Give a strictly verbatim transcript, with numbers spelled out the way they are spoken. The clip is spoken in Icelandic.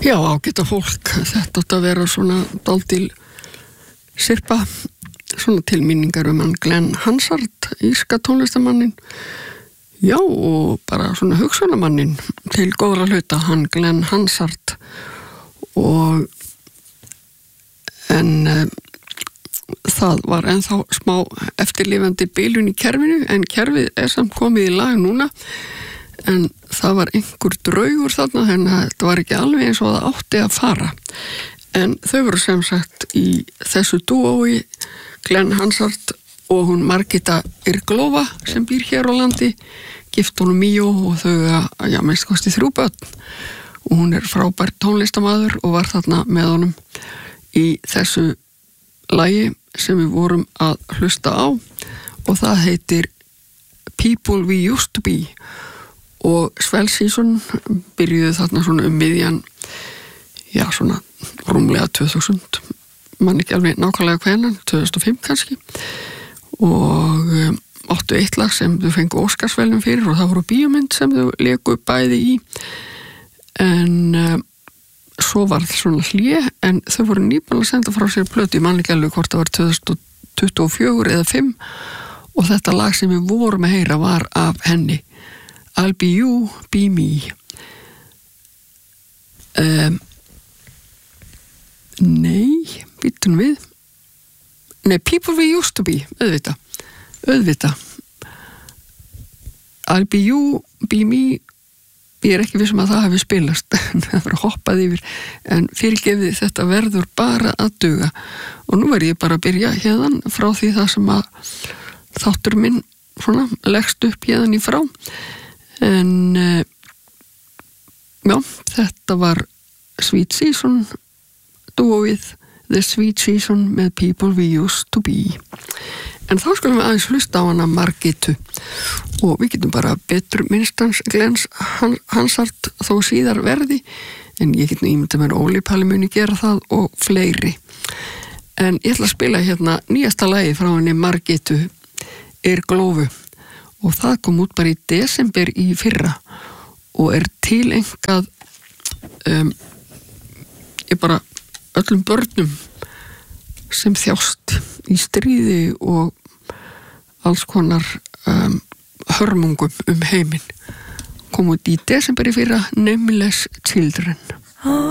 Já, ágæta fólk, þetta átt að vera svona dálítil sirpa, svona tilminningar um hann Glenn Hansard, írska tónlistamannin. Já, og bara svona hugsunamannin til góðra hluta, hann Glenn Hansard. Og en uh, það var ennþá smá eftirlifandi bilun í kerfinu, en kerfið er samt komið í lag núna. En það var einhver draugur þarna, þannig að þetta var ekki alveg eins og það átti að fara. En þau voru sem sagt í þessu dúói, Glenn Hansard og hún Margita Irglova sem býr hér á landi, gift honum Míó og þau að, já, minnst kosti þrjú börn. Og hún er frábær tónlistamaður og var þarna með honum í þessu lagi sem við vorum að hlusta á og það heitir People We Used To Be. Og Swell Season byrjuði þarna svona um miðjan, já svona rúmlega tvö þúsund, mann ekki alveg nákvæmlega hvenan, tvö þúsund og fimm kannski, og um, áttu eitt lag sem þau fengu Óskarsvelun fyrir og það voru bíómynd sem þau leku bæði í, en um, svo var það svona hlé, en þau voru nýbúin að senda frá sér plötu, ég man ekki alveg hvort það var tvö þúsund tuttugu og fjögur eða fimm, og þetta lag sem við vorum að heyra var af henni. I'll be you, be me. Um, nei, býtum við. Nei, People We Used To Be, auðvitað. Auðvitað. I'll be you, be me. Ég er ekki vissum að það hefði spilast. Það var hoppað yfir. En fyrirgefið þetta verður bara að duga. Og nú verð ég bara að byrja hérðan frá því það sem að þáttur minn svona leggst upp hérðan í frá. En uh, já, þetta var Sweet Season dúóið The Sweet Season með People We Used To Be. En þá skulum við aðeins hlusta á hana Margitu og við getum bara betur minnstans Glenn Hansard þó síðar verði, en ég get nú ímyndað mér Óli Palli muni gera það og fleiri. En ég ætla að spila hérna nýjasta lagi frá henni Margitu Irglófu. Og það kom út bara í desember í fyrra og er tilengað um, ég bara öllum börnum sem þjást í stríði og alls konar um, hörmungum um heiminn. Kom út í desember í fyrra, Nameless Children.